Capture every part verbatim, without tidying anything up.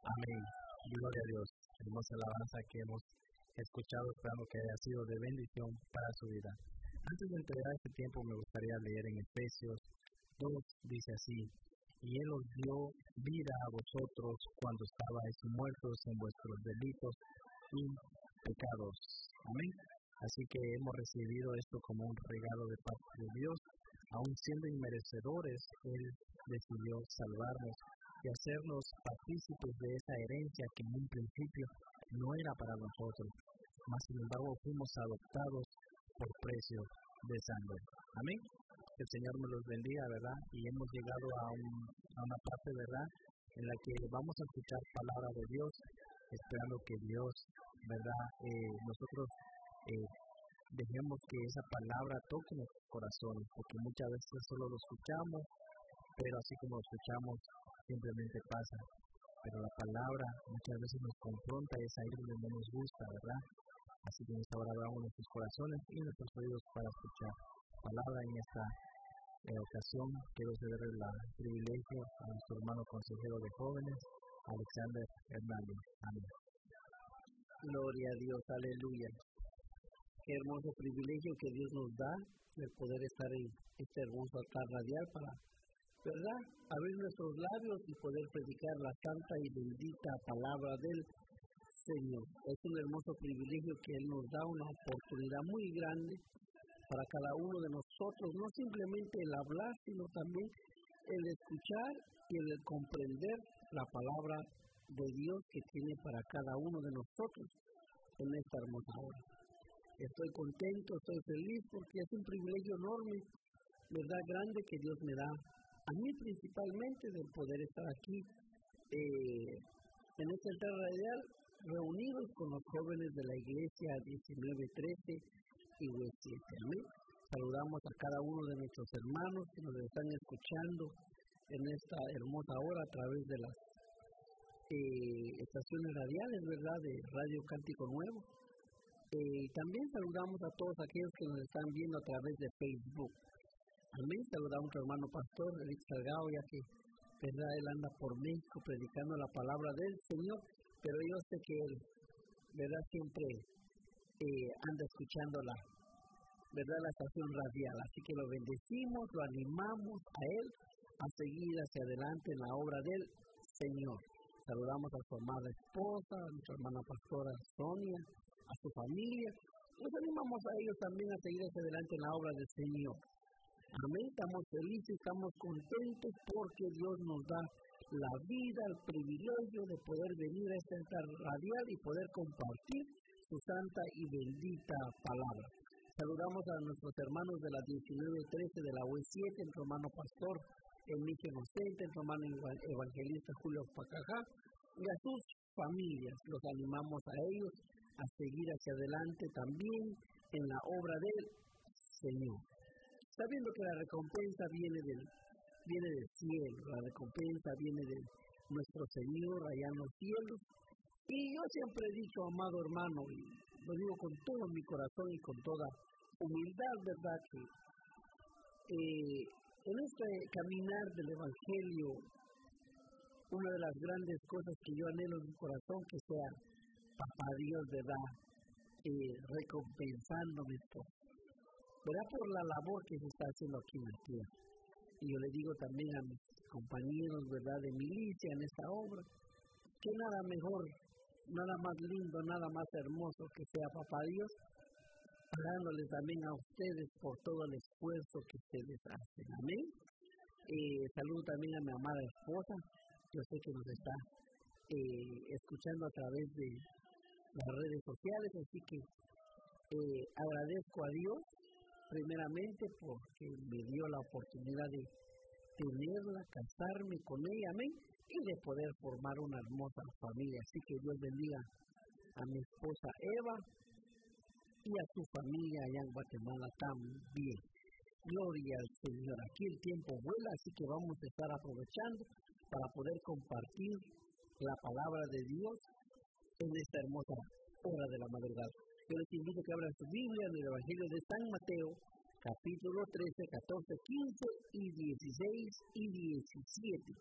Amén. Gloria a Dios. Hermosa alabanza que hemos escuchado, esperando que haya sido de bendición para su vida. Antes de entregar este tiempo, me gustaría leer en Efesios dos, dice así: y Él os dio vida a vosotros cuando estabais muertos en vuestros delitos y pecados. Amén. Así que hemos recibido esto como un regalo de parte de Dios. Aun siendo inmerecedores, Él decidió salvarnos y hacernos partícipes de esa herencia que en un principio no era para nosotros, mas sin embargo fuimos adoptados por precio de sangre. Amén. Que el Señor me los bendiga, ¿verdad? Y hemos llegado a, un, a una parte, ¿verdad?, en la que vamos a escuchar palabra de Dios, esperando que Dios, ¿verdad?, eh, nosotros eh, dejemos que esa palabra toque nuestros corazones, porque muchas veces solo lo escuchamos, pero así como lo escuchamos, simplemente pasa. Pero la palabra muchas veces nos confronta y es ahí donde no nos gusta, ¿verdad? Así que en esta hora abramos nuestros corazones y nuestros oídos para escuchar palabra. En esta eh, ocasión quiero ceder el privilegio a nuestro hermano consejero de jóvenes, Alexander Hernández. Amén. Gloria a Dios, aleluya. Qué hermoso privilegio que Dios nos da de poder estar en este hermoso altar radial para, ¿verdad?, abrir nuestros labios y poder predicar la santa y bendita palabra del Señor. Es un hermoso privilegio que Él nos da, una oportunidad muy grande para cada uno de nosotros, no simplemente el hablar, sino también el escuchar y el comprender la palabra de Dios que tiene para cada uno de nosotros en esta hermosa hora. Estoy contento, estoy feliz porque es un privilegio enorme, verdad, grande que Dios me da, a mí principalmente, de poder estar aquí eh, en este altar radial, reunidos con los jóvenes de la iglesia diecinueve trece y U siete. Amén. Saludamos a cada uno de nuestros hermanos que nos están escuchando en esta hermosa hora a través de las eh, estaciones radiales, ¿verdad?, de Radio Cántico Nuevo. Eh, también saludamos a todos aquellos que nos están viendo a través de Facebook. Amén. Saludamos a nuestro hermano pastor Eric Salgado, ya que, ¿verdad?, él anda por México predicando la palabra del Señor, pero yo sé que él, ¿verdad?, siempre eh, anda escuchando la, ¿verdad?, la estación radial. Así que lo bendecimos, lo animamos a él a seguir hacia adelante en la obra del Señor. Saludamos a su amada esposa, a nuestra hermana pastora Sonia, a su familia. Los animamos a ellos también a seguir hacia adelante en la obra del Señor. Amén. Estamos felices, estamos contentos porque Dios nos da la vida, el privilegio de poder venir a este altar radial y poder compartir su santa y bendita palabra. Saludamos a nuestros hermanos de la diecinueve trece de la U siete, nuestro hermano pastor Emilio Inocente, nuestro hermano evangelista Julio Pacajá, y a sus familias. Los animamos a ellos a seguir hacia adelante también en la obra del Señor, sabiendo que la recompensa viene del, viene del cielo, la recompensa viene de nuestro Señor allá en los cielos. Y yo siempre he dicho, amado hermano, y lo digo con todo mi corazón y con toda humildad, ¿verdad?, que eh, en este caminar del Evangelio, una de las grandes cosas que yo anhelo en mi corazón, que sea Papá Dios, ¿verdad?, eh, recompensándome por, ¿verdad?, por la labor que se está haciendo aquí en la tierra. Y yo le digo también a mis compañeros, ¿verdad?, de milicia en esta obra, que nada mejor, nada más lindo, nada más hermoso que sea Papá Dios, pagándoles también a ustedes por todo el esfuerzo que ustedes hacen. Amén. Eh, saludo también a mi amada esposa, yo sé que nos está eh, escuchando a través de las redes sociales, así que eh, agradezco a Dios primeramente porque me dio la oportunidad de tenerla, casarme con ella, amén, y de poder formar una hermosa familia. Así que Dios bendiga a mi esposa Eva y a su familia allá en Guatemala también. Gloria al Señor. Aquí el tiempo vuela, así que vamos a estar aprovechando para poder compartir la palabra de Dios en esta hermosa hora de la madrugada. Yo les invito a que abran su Biblia en el Evangelio de San Mateo, capítulo trece, catorce, quince y dieciséis y diecisiete.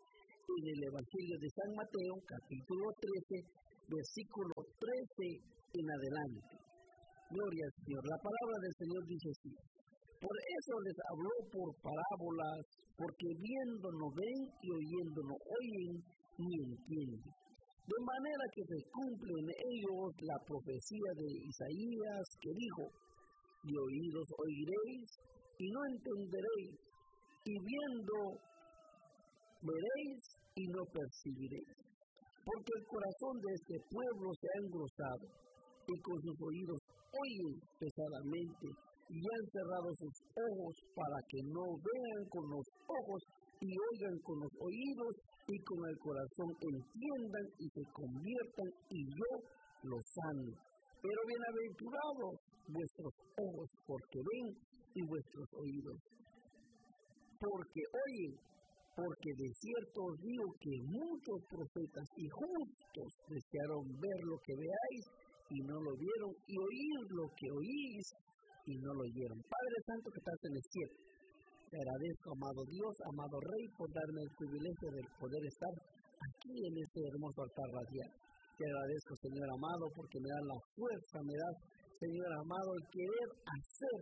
en el Evangelio de San Mateo, capítulo trece, versículo trece en adelante. Gloria al Señor. La palabra del Señor dice así: por eso les habló por parábolas, porque viendo no ven y oyendo no oyen ni entienden. De manera que se cumple en ellos la profecía de Isaías que dijo: de oídos oiréis y no entenderéis, y viendo veréis y no percibiréis. Porque el corazón de este pueblo se ha engrosado, y con sus oídos oyen pesadamente, y han cerrado sus ojos para que no vean con los ojos y oigan con los oídos y con el corazón entiendan y se conviertan y yo los sano. Pero bienaventurados vuestros ojos porque ven y vuestros oídos porque oyen, porque de cierto os digo que muchos profetas y justos desearon ver lo que veáis y no lo vieron, y oír lo que oís y no lo oyeron. Padre Santo que estás en el cielo, te agradezco, amado Dios, amado Rey, por darme el privilegio de poder estar aquí en este hermoso altar radial. Te agradezco, Señor amado, porque me das la fuerza, me das, Señor amado, el querer hacer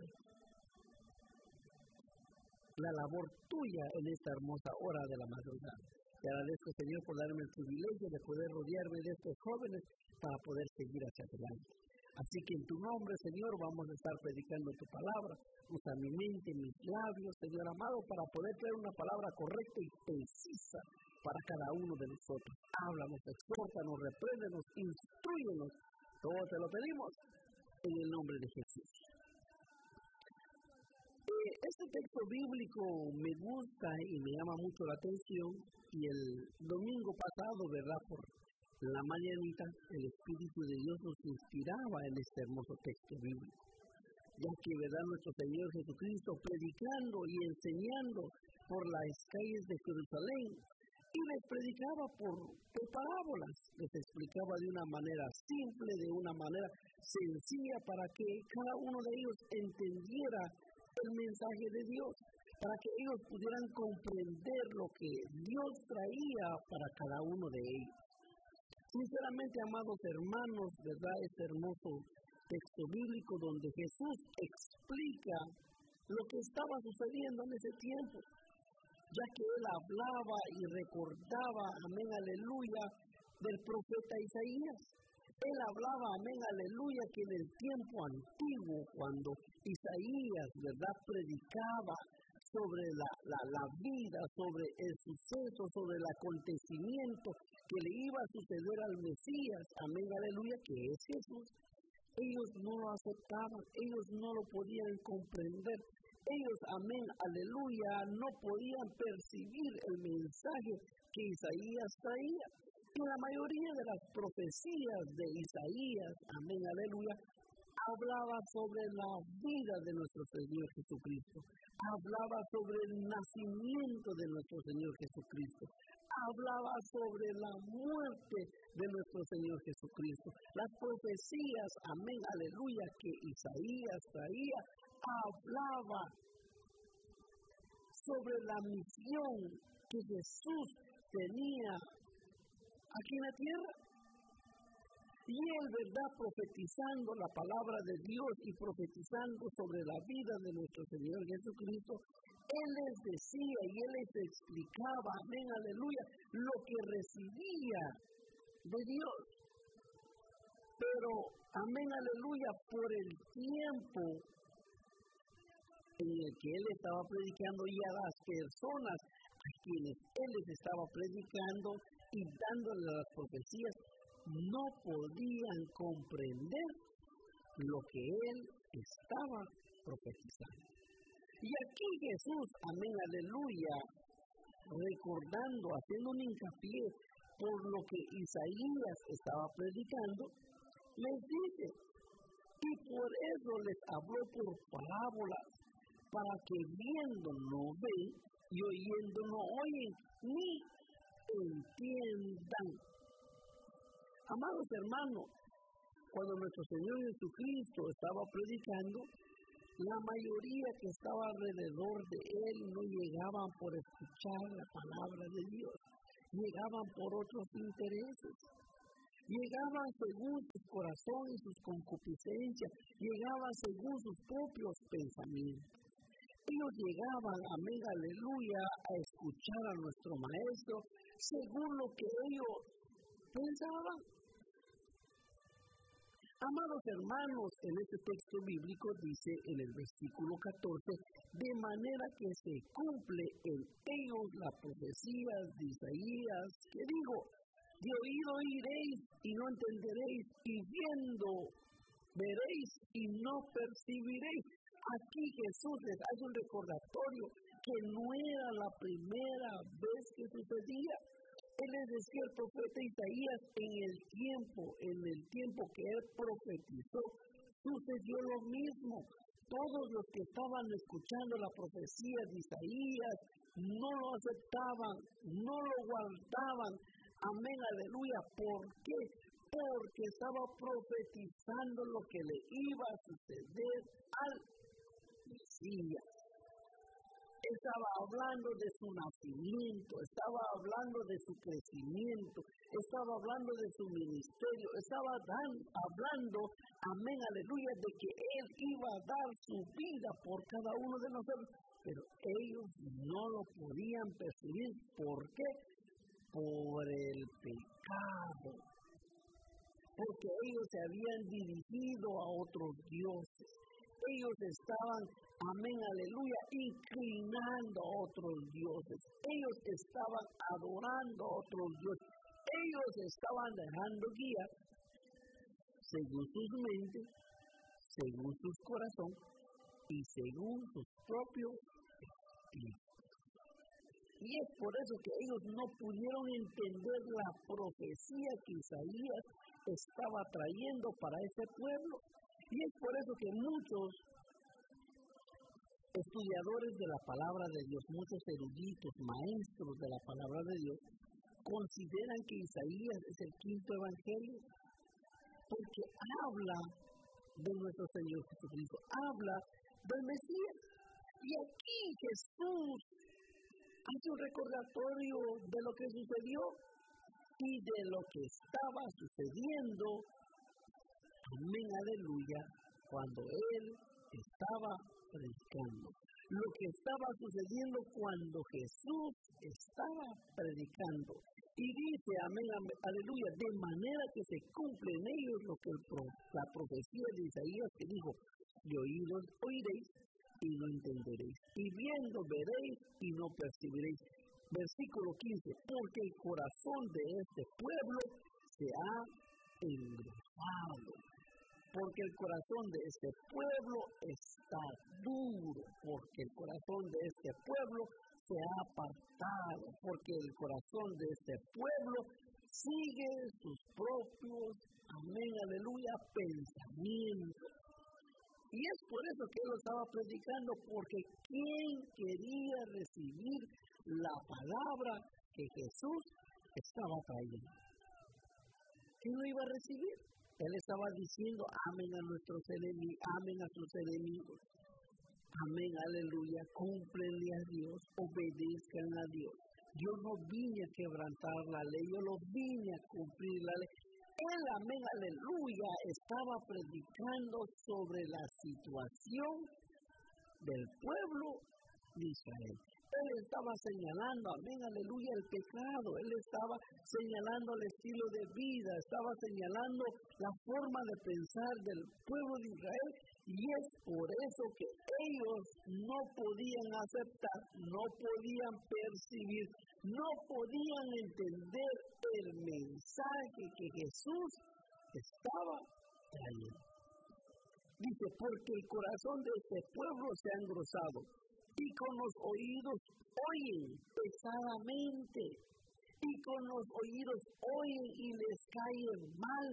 la labor tuya en esta hermosa hora de la madrugada. Te agradezco, Señor, por darme el privilegio de poder rodearme de estos jóvenes para poder seguir hacia adelante. Así que en tu nombre, Señor, vamos a estar predicando tu palabra. Usa mi mente, mis labios, Señor amado, para poder traer una palabra correcta y precisa para cada uno de nosotros. Háblanos, exhórtanos, repréndenos, instrúyenos. Todo te lo pedimos en el nombre de Jesús. Eh, este texto bíblico me gusta y me llama mucho la atención. Y el domingo pasado, ¿verdad?, por la mañanita, el Espíritu de Dios nos inspiraba en este hermoso texto bíblico, ya que, ¿verdad?, nuestro Señor Jesucristo predicando y enseñando por las calles de Jerusalén, y les predicaba por, por parábolas, les explicaba de una manera simple, de una manera sencilla, para que cada uno de ellos entendiera el mensaje de Dios, para que ellos pudieran comprender lo que Dios traía para cada uno de ellos. Sinceramente, amados hermanos, ¿verdad?, este hermoso texto bíblico donde Jesús explica lo que estaba sucediendo en ese tiempo, ya que Él hablaba y recordaba, amén, aleluya, del profeta Isaías. Él hablaba, amén, aleluya, que en el tiempo antiguo, cuando Isaías, ¿verdad?, predicaba sobre la, la, la vida, sobre el suceso, sobre el acontecimiento que le iba a suceder al Mesías, amén, aleluya, que es Jesús. Ellos no lo aceptaban, ellos no lo podían comprender, ellos, amén, aleluya, no podían percibir el mensaje que Isaías traía. Y la mayoría de las profecías de Isaías, amén, aleluya, hablaba sobre la vida de nuestro Señor Jesucristo, hablaba sobre el nacimiento de nuestro Señor Jesucristo, hablaba sobre la muerte de nuestro Señor Jesucristo. Las profecías, amén, aleluya, que Isaías traía, hablaba sobre la misión que Jesús tenía aquí en la tierra. Y él, ¿verdad?, profetizando la palabra de Dios y profetizando sobre la vida de nuestro Señor Jesucristo, Él les decía y Él les explicaba, amén, aleluya, lo que recibía de Dios. Pero, amén, aleluya, por el tiempo en el que Él estaba predicando y a las personas a quienes Él les estaba predicando y dándoles las profecías, no podían comprender lo que Él estaba profetizando. Y aquí Jesús, amén, aleluya, recordando, haciendo un hincapié por lo que Isaías estaba predicando, les dice, y por eso les habló por parábolas, para que viendo no ven y oyendo no oyen, ni entiendan. Amados hermanos, cuando nuestro Señor Jesucristo estaba predicando, la mayoría que estaba alrededor de Él no llegaban por escuchar la palabra de Dios. llegaban por otros intereses. Llegaban según su corazón y sus concupiscencias, llegaban según sus propios pensamientos. Ellos llegaban, amén, aleluya, a escuchar a nuestro Maestro según lo que ellos pensaban. Amados hermanos, en este texto bíblico dice en el versículo catorce, de manera que se cumple en ellos la profecía de Isaías, que dijo, de oído oiréis y no entenderéis, y viendo veréis y no percibiréis. Aquí Jesús les hace un recordatorio que no era la primera vez que sucedía. Él les decía el profeta Isaías en el tiempo, en el tiempo que él profetizó, sucedió lo mismo. Todos los que estaban escuchando la profecía de Isaías no lo aceptaban, no lo guardaban. Amén, aleluya. ¿Por qué? Porque estaba profetizando lo que le iba a suceder al Mesías. Estaba hablando de su nacimiento, estaba hablando de su crecimiento, estaba hablando de su ministerio, estaba dan, hablando, amén, aleluya, de que él iba a dar su vida por cada uno de nosotros. Pero ellos no lo podían percibir. ¿Por qué? Por el pecado. Porque ellos se habían dirigido a otros dioses. Ellos estaban, amén, aleluya, inclinando a otros dioses. Ellos estaban adorando a otros dioses. Ellos estaban dejando guía según sus mentes, según sus corazones y según sus propios espíritus. Y es por eso que ellos no pudieron entender la profecía que Isaías estaba trayendo para ese pueblo. Y es por eso que muchos estudiadores de la palabra de Dios, muchos eruditos, maestros de la palabra de Dios, consideran que Isaías es el quinto evangelio, porque habla de nuestro Señor Jesucristo, habla del Mesías. Y aquí Jesús hace un recordatorio de lo que sucedió y de lo que estaba sucediendo. Amén, aleluya, cuando él estaba predicando. Lo que estaba sucediendo cuando Jesús estaba predicando. Y dice, amén, aleluya, de manera que se cumple en ellos lo que el, la profecía de Isaías que dijo, de oídos oiréis y no entenderéis, y viendo veréis y no percibiréis. Versículo quince, porque el corazón de este pueblo se ha engrosado. Porque el corazón de este pueblo está duro, porque el corazón de este pueblo se ha apartado, porque el corazón de este pueblo sigue sus propios, amén, aleluya, pensamientos. Y es por eso que él lo estaba predicando, porque ¿quién quería recibir la palabra que Jesús estaba trayendo? ¿Quién lo iba a recibir? Él estaba diciendo, amen a nuestros enemigos, amen a sus enemigos. Amén, aleluya, cúmplenle a Dios, obedezcan a Dios. Yo no vine a quebrantar la ley, yo no vine a cumplir la ley. Él, amén, aleluya, estaba predicando sobre la situación del pueblo de Israel. Él estaba señalando, amén, aleluya, el pecado. Él estaba señalando el estilo de vida, estaba señalando la forma de pensar del pueblo de Israel. Y es por eso que ellos no podían aceptar, no podían percibir, no podían entender el mensaje que Jesús estaba trayendo. Dice, porque el corazón de este pueblo se ha engrosado y con los oídos oyen pesadamente, y con los oídos oyen y les cae mal.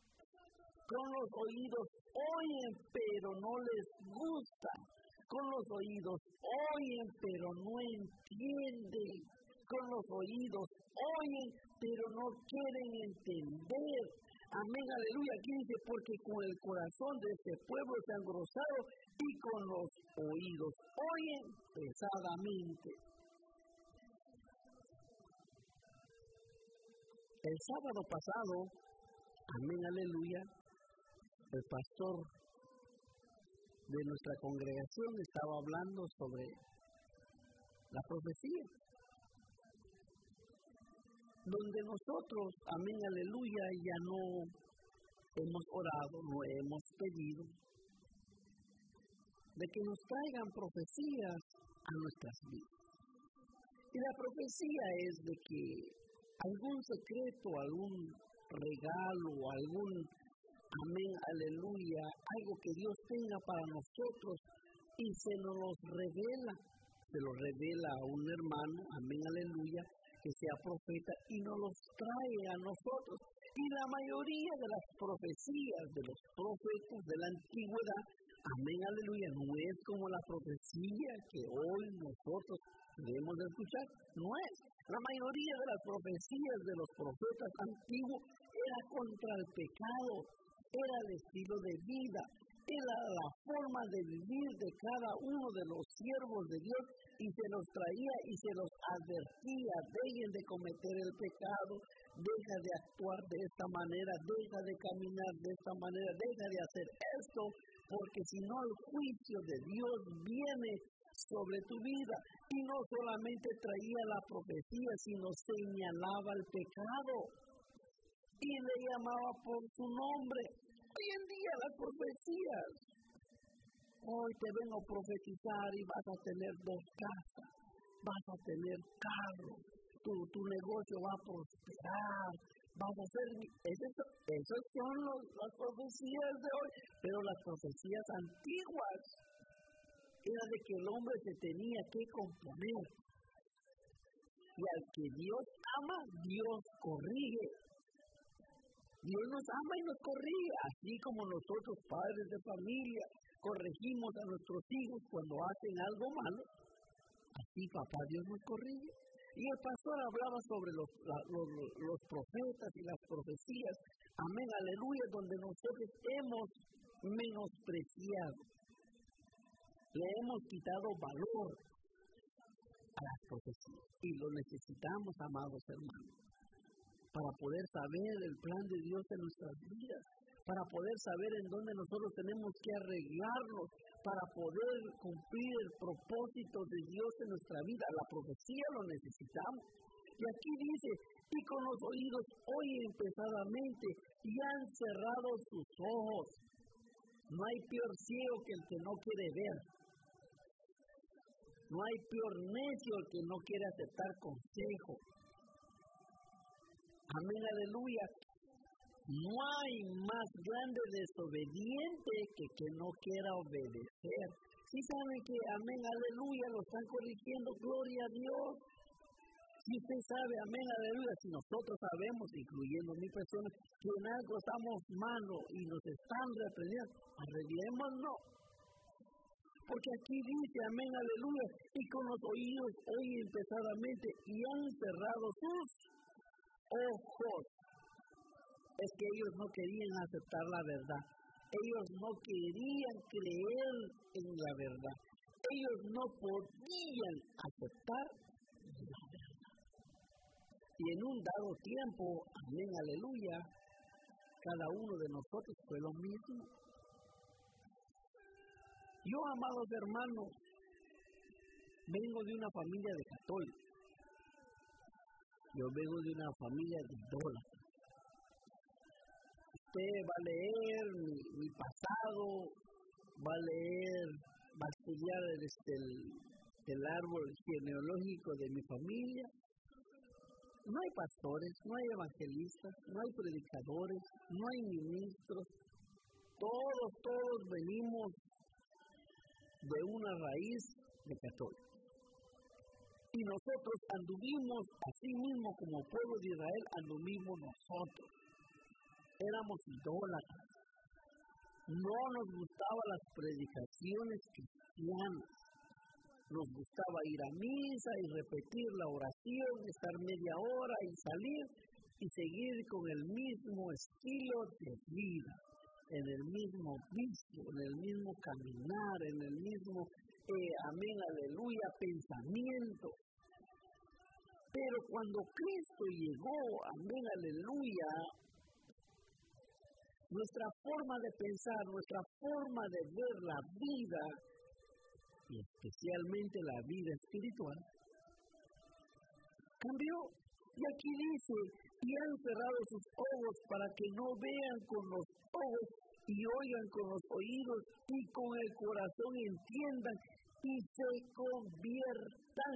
Con los oídos oyen, pero no les gusta. Con los oídos oyen, pero no entienden. Con los oídos oyen, pero no quieren entender. Amén, aleluya. Aquí dice, porque con el corazón de este pueblo se ha engrosado y con los oídos oyen pesadamente. El sábado pasado, amén, aleluya, el pastor de nuestra congregación estaba hablando sobre la profecía, donde nosotros, amén, aleluya, ya no hemos orado, no hemos pedido de que nos traigan profecías a nuestras vidas. Y la profecía es de que algún secreto, algún regalo, algún, amén, aleluya, algo que Dios tenga para nosotros y se nos los revela, se lo revela a un hermano, amén, aleluya, que sea profeta y nos los trae a nosotros. Y la mayoría de las profecías de los profetas de la antigüedad, amén, aleluya, no es como la profecía que hoy nosotros debemos de escuchar, no es. La mayoría de las profecías de los profetas antiguos era contra el pecado, era el estilo de vida, era la forma de vivir de cada uno de los siervos de Dios y se los traía y se los advertía, dejen de cometer el pecado, deja de actuar de esta manera, deja de caminar de esta manera, deja de hacer esto, porque si no el juicio de Dios viene sobre tu vida. Y no solamente traía la profecía, sino señalaba el pecado y le llamaba por su nombre. Hoy en día las profecías, hoy te vengo a profetizar y vas a tener dos casas, vas a tener carro, tu, tu negocio va a prosperar, vas a hacer, esas, esas son los, las profecías de hoy, pero las profecías antiguas era de que el hombre se tenía que componer. Y al que Dios ama, Dios corrige. Dios nos ama y nos corrige, así como nosotros, padres de familia, corregimos a nuestros hijos cuando hacen algo malo, así papá Dios nos corrige. Y el pastor hablaba sobre los, la, los, los profetas y las profecías, amén, aleluya, donde nosotros hemos menospreciado. Le hemos quitado valor a las profecías y lo necesitamos, amados hermanos, para poder saber el plan de Dios en nuestras vidas, para poder saber en dónde nosotros tenemos que arreglarnos, para poder cumplir el propósito de Dios en nuestra vida. La profecía lo necesitamos. Y aquí dice, y con los oídos oyen pesadamente y han cerrado sus ojos. No hay peor ciego que el que no quiere ver. No hay peor necio el que no quiere aceptar consejo. Amén, aleluya. No hay más grande desobediente que que no quiera obedecer. Si saben que, amén, aleluya, lo están corrigiendo, gloria a Dios. Si usted sabe, amén, aleluya, si nosotros sabemos, incluyendo mi persona, que en algo estamos malos y nos están reprendiendo, arreglémonos. Porque aquí dice, amén, aleluya, y con los oídos oyen pesadamente y han cerrado sus ojos. Es que ellos no querían aceptar la verdad. Ellos no querían creer en la verdad. Ellos no podían aceptar la verdad. Y en un dado tiempo, amén, aleluya, cada uno de nosotros fue lo mismo. Yo, amados hermanos, vengo de una familia de católicos. Yo vengo de una familia de idólatras. Usted va a leer mi, mi pasado, va a leer, va a estudiar este, el, el árbol genealógico de mi familia. No hay pastores, no hay evangelistas, no hay predicadores, no hay ministros. Todos, todos venimos de una raíz de católicos. Y nosotros anduvimos, así mismo como pueblo de Israel, anduvimos nosotros. Éramos idólatras. No nos gustaban las predicaciones cristianas. Nos gustaba ir a misa y repetir la oración, estar media hora y salir y seguir con el mismo estilo de vida, en el mismo vicio, en el mismo caminar, en el mismo, eh, amén, aleluya, pensamiento. Pero cuando Cristo llegó, amén, aleluya, nuestra forma de pensar, nuestra forma de ver la vida, y especialmente la vida espiritual, cambió. Y aquí dice, y han cerrado sus ojos para que no vean con los ojos y oigan con los oídos y con el corazón entiendan y se conviertan.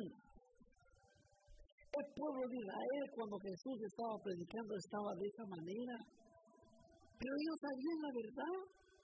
El pueblo de Israel, cuando Jesús estaba predicando, estaba de esa manera. Pero ellos sabían la verdad.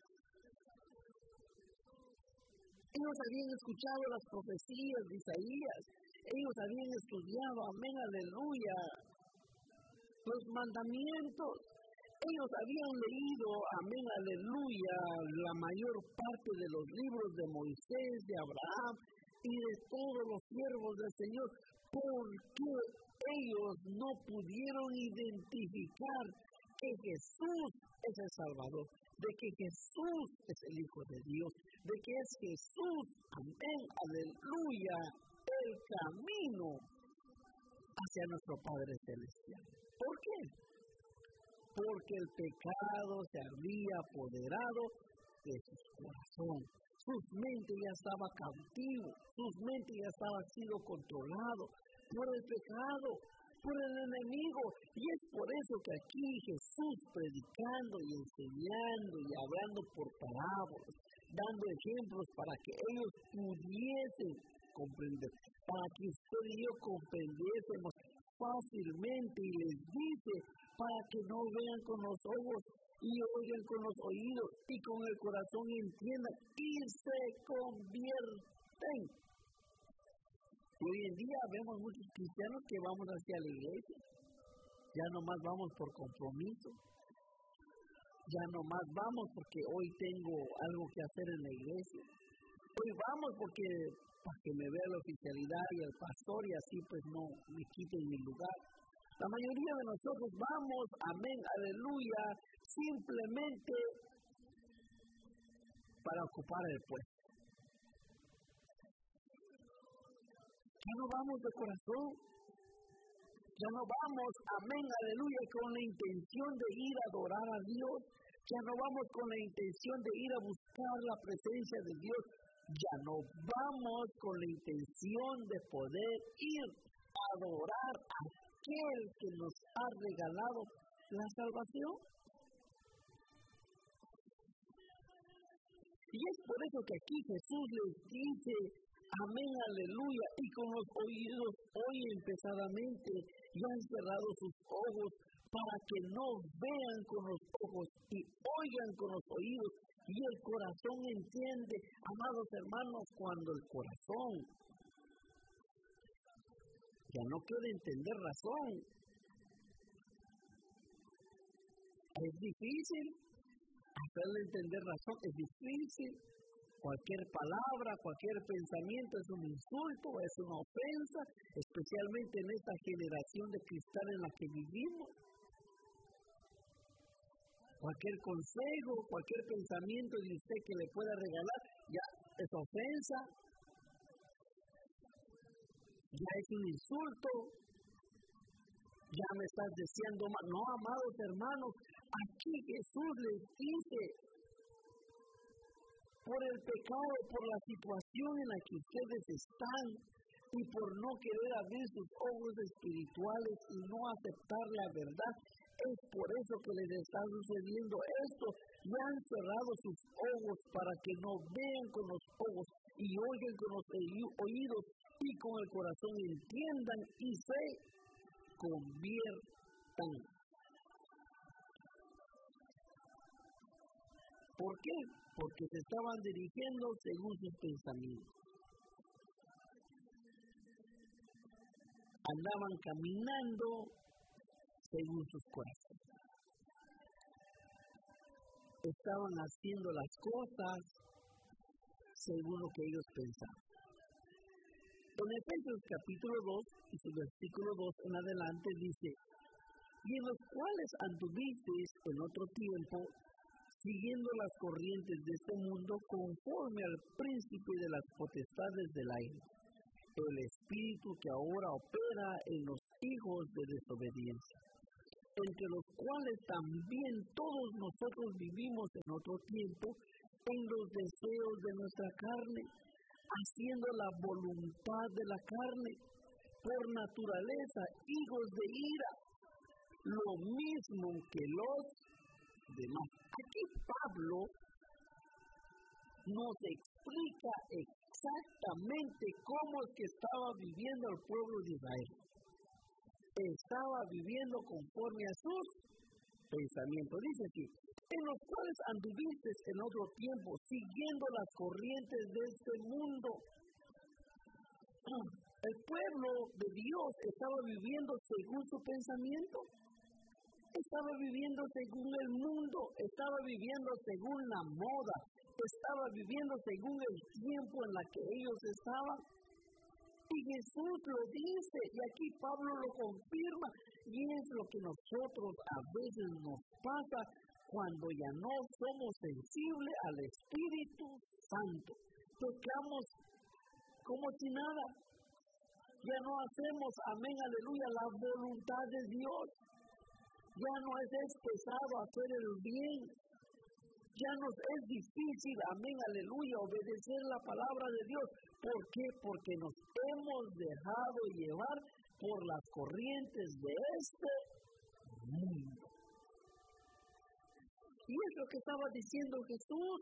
Ellos habían escuchado las profecías de Isaías. Ellos habían estudiado, amén, aleluya, los mandamientos. Ellos habían leído, amén, aleluya, la mayor parte de los libros de Moisés, de Abraham y de todos los siervos del Señor. ¿Por qué ellos no pudieron identificar que Jesús es el Salvador? De que Jesús es el Hijo de Dios, de que es Jesús, amén, aleluya, el camino hacia nuestro Padre Celestial. ¿Por qué? Porque el pecado se había apoderado de su corazón. Sus mentes ya estaba cautivo, sus mentes ya estaba siendo controlado por el pecado, por el enemigo. Y es por eso que aquí Jesús, predicando y enseñando y hablando por parábolas, dando ejemplos para que ellos pudiesen comprender, para que usted y yo comprendiésemos fácilmente, y les dice, para que no vean con los ojos y oigan con los oídos y con el corazón entiendan y se convierten. Hoy en día vemos muchos cristianos que vamos hacia la iglesia, ya nomás vamos por compromiso, ya nomás vamos porque hoy tengo algo que hacer en la iglesia, hoy vamos porque para que me vea la oficialidad y el pastor y así pues no me quiten mi lugar. La mayoría de nosotros vamos, amén, aleluya, simplemente para ocupar el puesto. Ya no vamos de corazón, ya no vamos, amén, aleluya, con la intención de ir a adorar a Dios, ya no vamos con la intención de ir a buscar la presencia de Dios, ya no vamos con la intención de poder ir a adorar a aquel que nos ha regalado la salvación. Y es por eso que aquí Jesús les dice, amén, aleluya, y con los oídos oyen pesadamente y han cerrado sus ojos para que no vean con los ojos y oigan con los oídos y el corazón entiende. Amados hermanos, cuando el corazón ya no quiere entender razón, es difícil hacerle entender razón, es difícil. Cualquier palabra, cualquier pensamiento es un insulto, es una ofensa, especialmente en esta generación de cristal en la que vivimos. Cualquier consejo, cualquier pensamiento de usted que le pueda regalar, ya es ofensa, ya es un insulto, ya me estás deseando mal. No, amados hermanos, aquí Jesús les dice, por el pecado, por la situación en la que ustedes están y por no querer abrir sus ojos espirituales y no aceptar la verdad, es por eso que les está sucediendo esto. Ya han cerrado sus ojos para que no vean con los ojos y oigan con los oídos y con el corazón entiendan y se conviertan. ¿Por qué? Porque se estaban dirigiendo según sus pensamientos. Andaban caminando según sus corazones. Estaban haciendo las cosas según lo que ellos pensaban. En Efesios capítulo dos, y su versículo dos en adelante dice, y en los cuales anduvisteis en otro tiempo, siguiendo las corrientes de este mundo conforme al príncipe de las potestades del aire, el espíritu espíritu que ahora opera en los hijos de desobediencia, entre los cuales también todos nosotros vivimos en otro tiempo en los deseos de nuestra carne, haciendo la voluntad de la carne, por naturaleza, hijos de ira, lo mismo que los demás. Aquí Pablo nos explica exactamente cómo es que estaba viviendo el pueblo de Israel. Estaba viviendo conforme a sus pensamientos. Dice aquí, en los cuales anduviste en otro tiempo, siguiendo las corrientes de este mundo. El pueblo de Dios estaba viviendo según su pensamiento, estaba viviendo según el mundo, estaba viviendo según la moda, estaba viviendo según el tiempo en el que ellos estaban. Y Jesús lo dice, y aquí Pablo lo confirma, y es lo que nosotros a veces nos pasa cuando ya no somos sensibles al Espíritu Santo. Tocamos como si nada. Ya no hacemos, amén, aleluya, la voluntad de Dios. Ya no es pesado hacer el bien. Ya nos es difícil, amén, aleluya, obedecer la palabra de Dios. ¿Por qué? Porque nos hemos dejado llevar por las corrientes de este mundo. Y es lo que estaba diciendo Jesús.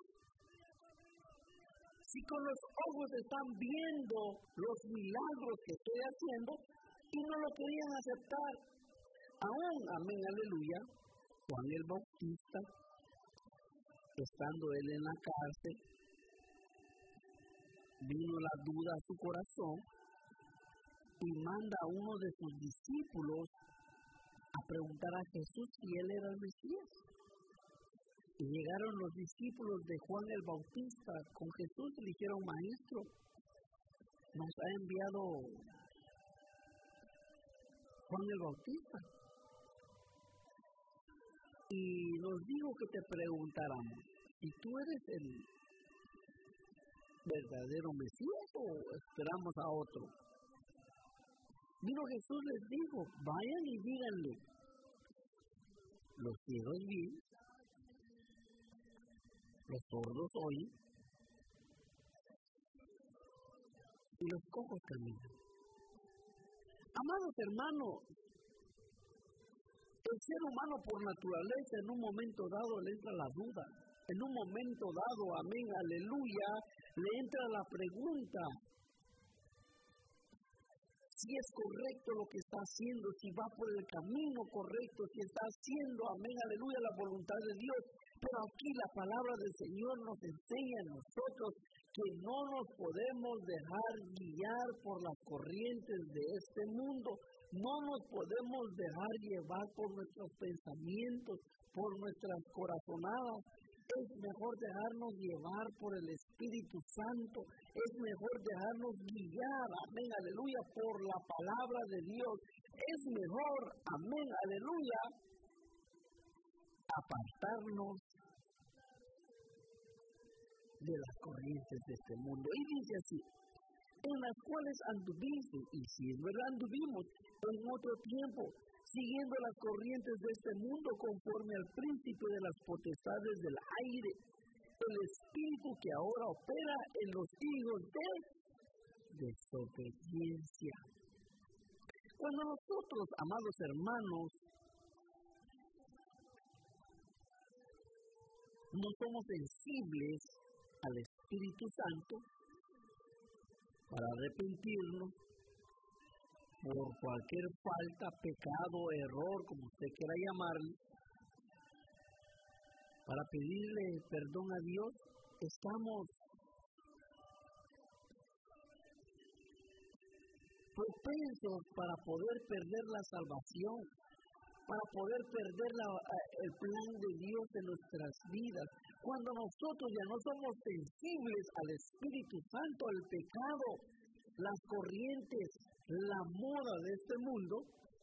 Si con los ojos están viendo los milagros que estoy haciendo y no lo querían aceptar, aún, amén, aleluya, Juan el Bautista, estando él en la cárcel, vino la duda a su corazón y manda a uno de sus discípulos a preguntar a Jesús si él era el Mesías. Y llegaron los discípulos de Juan el Bautista con Jesús y le dijeron, maestro, nos ha enviado Juan el Bautista. Y nos dijo que te preguntáramos, si tú eres el verdadero Mesías o esperamos a otro. Vino Jesús les dijo, vayan y díganle, los ciegos ven, los sordos oyen y los cojos caminan. Amados hermanos, el ser humano por naturaleza en un momento dado le entra la duda. En un momento dado, amén, aleluya, le entra la pregunta si es correcto lo que está haciendo, si va por el camino correcto, si está haciendo, amén, aleluya, la voluntad de Dios. Pero aquí la palabra del Señor nos enseña a nosotros que no nos podemos dejar guiar por las corrientes de este mundo. No nos podemos dejar llevar por nuestros pensamientos, por nuestras corazonadas. Es mejor dejarnos llevar por el Espíritu Santo. Es mejor dejarnos guiar, amén, aleluya, por la palabra de Dios. Es mejor, amén, aleluya, apartarnos de las corrientes de este mundo. Y dice así, en las cuales anduviste, y si es verdad anduvimos en otro tiempo, siguiendo las corrientes de este mundo conforme al príncipe de las potestades del aire, el espíritu que ahora opera en los hijos de desobediencia. Cuando nosotros, amados hermanos, no somos sensibles al Espíritu Santo para arrepentirnos por cualquier falta, pecado, error, como usted quiera llamarle, para pedirle perdón a Dios, estamos propensos para poder perder la salvación, para poder perder la, el plan de Dios en nuestras vidas. Cuando nosotros ya no somos sensibles al Espíritu Santo, al pecado, las corrientes, la moda de este mundo,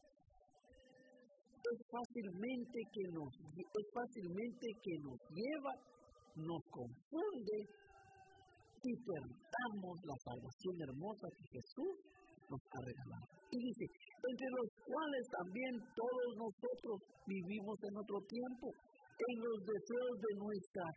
es fácilmente que nos, es fácilmente que nos lleva, nos confunde y perdamos la salvación hermosa que Jesús nos ha regalado. Y dice, entre los cuales también todos nosotros vivimos en otro tiempo, en los deseos de nuestra